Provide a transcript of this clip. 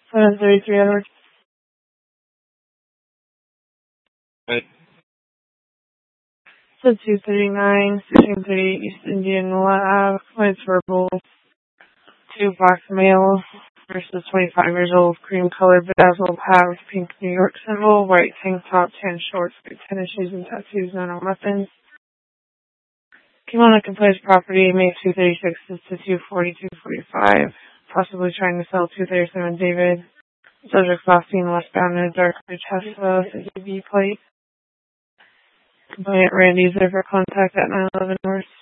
733 Edwards. Right. So 239, 1638 East Indianola Ave. It's verbal. 2 black males versus 25 years old. Cream colored bedazzled hat with pink New York symbol. White tank top, tan shorts, big tennis shoes, and tattoos. None on weapons. Came on a complete property, May 236 to 240-245. Possibly trying to sell 237 David. Subject last seen westbound in a dark blue Tesla, UV plate. Complainant Randy is there for contact at 911 North.